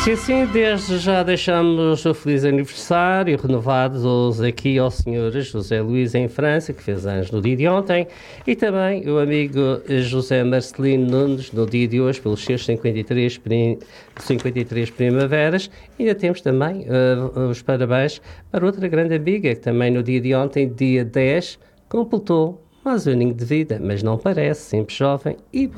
Sim, sim, desde já deixamos o feliz aniversário renovados aqui ao Sr. José Luís em França, que fez anos no dia de ontem, e também o amigo José Marcelino Nunes no dia de hoje, pelos seus 53 primaveras. E ainda temos também os parabéns para outra grande amiga, que também no dia de ontem, dia 10, completou mais um aninho de vida, mas não parece, sempre jovem e